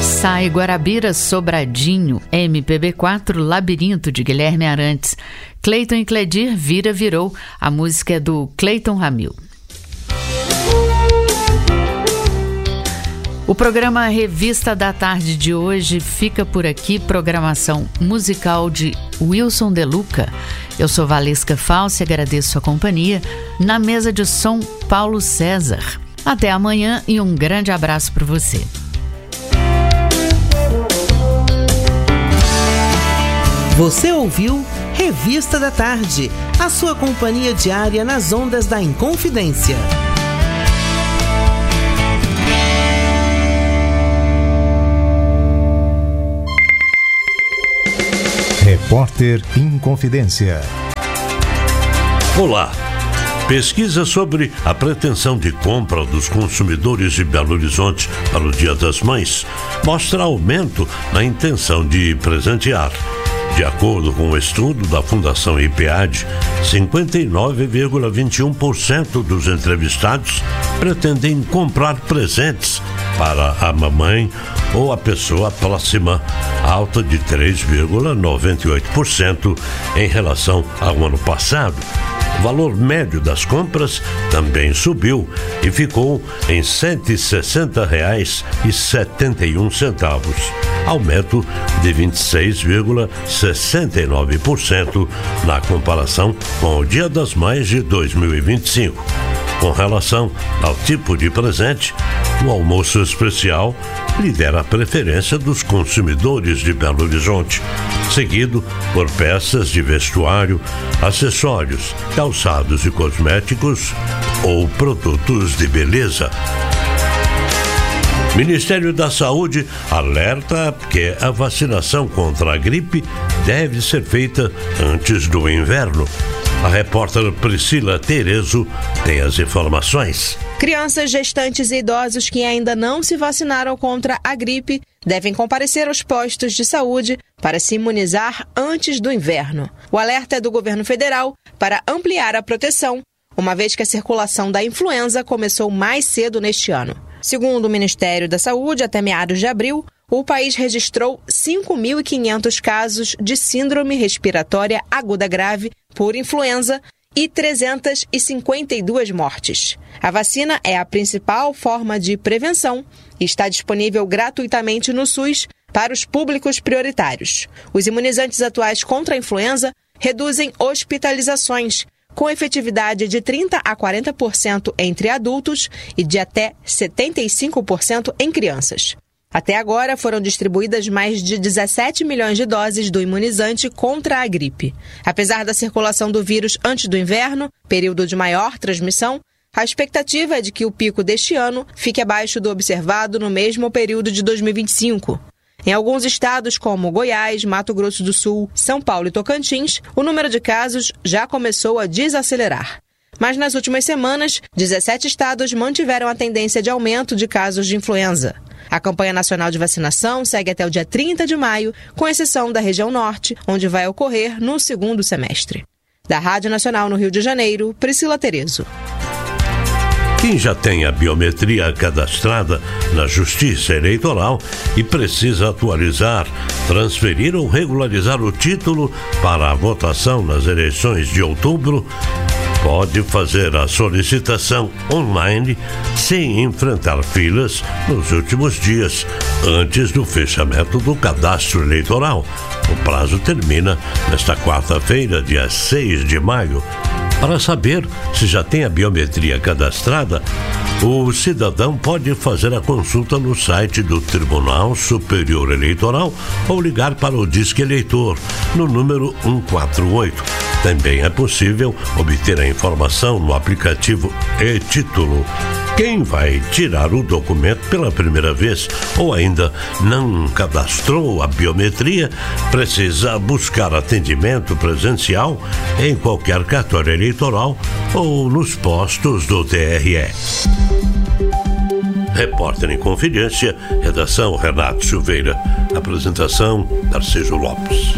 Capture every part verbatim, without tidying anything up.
Sai Guarabira, Sobradinho, M P B quatro, Labirinto, de Guilherme Arantes. Cleiton e Cledir, Vira Virou. A música é do Cleiton Ramil. O programa Revista da Tarde de hoje fica por aqui. Programação musical de Wilson De Luca. Eu sou Valesca Falsi, agradeço a companhia. Na mesa de som, Paulo César. Até amanhã e um grande abraço para você. Você ouviu Revista da Tarde, a sua companhia diária nas ondas da Inconfidência. Repórter Inconfidência. Olá. Pesquisa sobre a pretensão de compra dos consumidores de Belo Horizonte para o Dia das Mães mostra aumento na intenção de presentear. De acordo com o estudo da Fundação IPEAD, cinquenta e nove vírgula vinte e um por cento dos entrevistados pretendem comprar presentes para a mamãe ou a pessoa próxima, alta de três vírgula noventa e oito por cento em relação ao ano passado. O valor médio das compras também subiu e ficou em cento e sessenta reais e setenta e um centavos, aumento de vinte e seis vírgula sessenta e nove por cento na comparação com o Dia das Mães de dois mil e vinte e cinco. Com relação ao tipo de presente, o almoço especial lidera a preferência dos consumidores de Belo Horizonte, seguido por peças de vestuário, acessórios, calçados e cosméticos ou produtos de beleza. Ministério da Saúde alerta que a vacinação contra a gripe deve ser feita antes do inverno. A repórter Priscila Terezo tem as informações. Crianças, gestantes e idosos que ainda não se vacinaram contra a gripe devem comparecer aos postos de saúde para se imunizar antes do inverno. O alerta é do governo federal para ampliar a proteção, uma vez que a circulação da influenza começou mais cedo neste ano. Segundo o Ministério da Saúde, até meados de abril, o país registrou cinco mil e quinhentos casos de síndrome respiratória aguda grave por influenza e trezentas e cinquenta e duas mortes. A vacina é a principal forma de prevenção e está disponível gratuitamente no SUS para os públicos prioritários. Os imunizantes atuais contra a influenza reduzem hospitalizações, com efetividade de trinta a quarenta por cento entre adultos e de até setenta e cinco por cento em crianças. Até agora foram distribuídas mais de dezessete milhões de doses do imunizante contra a gripe. Apesar da circulação do vírus antes do inverno, período de maior transmissão, a expectativa é de que o pico deste ano fique abaixo do observado no mesmo período de dois mil e vinte e cinco. Em alguns estados, como Goiás, Mato Grosso do Sul, São Paulo e Tocantins, o número de casos já começou a desacelerar. Mas nas últimas semanas, dezessete estados mantiveram a tendência de aumento de casos de influenza. A campanha nacional de vacinação segue até o dia trinta de maio, com exceção da região norte, onde vai ocorrer no segundo semestre. Da Rádio Nacional no Rio de Janeiro, Priscila Terezo. Quem já tem a biometria cadastrada na Justiça Eleitoral e precisa atualizar, transferir ou regularizar o título para a votação nas eleições de outubro, pode fazer a solicitação online sem enfrentar filas nos últimos dias, antes do fechamento do cadastro eleitoral. O prazo termina nesta quarta-feira, dia seis de maio. Para saber se já tem a biometria cadastrada, o cidadão pode fazer a consulta no site do Tribunal Superior Eleitoral ou ligar para o Disque Eleitor, no número cento e quarenta e oito. Também é possível obter a informação no aplicativo e-Título. Quem vai tirar o documento pela primeira vez ou ainda não cadastrou a biometria, precisa buscar atendimento presencial em qualquer cartório eleitoral ou nos postos do T R E. Repórter em Confidência, redação Renato Silveira, apresentação Narciso Lopes.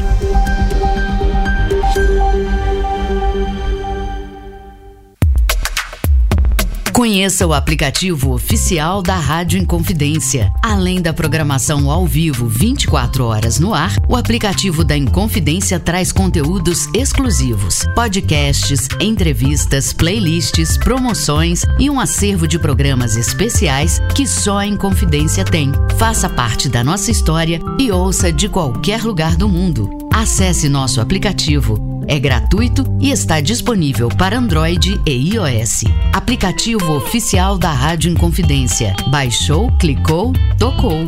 Conheça o aplicativo oficial da Rádio Inconfidência. Além da programação ao vivo vinte e quatro horas no ar, o aplicativo da Inconfidência traz conteúdos exclusivos, podcasts, entrevistas, playlists, promoções e um acervo de programas especiais que só a Inconfidência tem. Faça parte da nossa história e ouça de qualquer lugar do mundo. Acesse nosso aplicativo. É gratuito e está disponível para Android e iOS. Aplicativo oficial da Rádio Inconfidência. Baixou, clicou, tocou.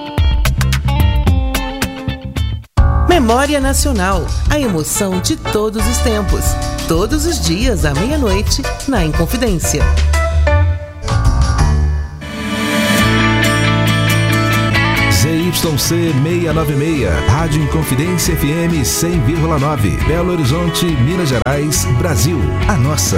Memória Nacional, a emoção de todos os tempos. Todos os dias à meia-noite na Inconfidência. Z Y C seiscentos e noventa e seis, Rádio Inconfidência F M cem vírgula nove, Belo Horizonte, Minas Gerais, Brasil. A nossa